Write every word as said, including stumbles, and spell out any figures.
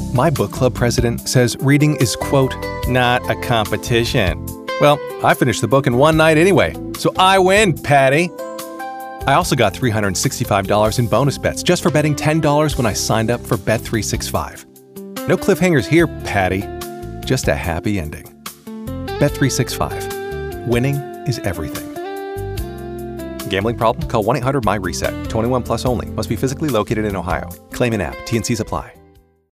My book club president says reading is, quote, not a competition. Well, I finished the book in one night anyway, so I win, Patty. I also got three hundred sixty-five dollars in bonus bets just for betting ten dollars when I signed up for Bet three sixty-five. No cliffhangers here, Patty. Just a happy ending. Bet three sixty-five. Winning is everything. Gambling problem? Call one eight hundred M Y RESET. twenty-one plus only. Must be physically located in Ohio. Claim in app. T and Cs apply.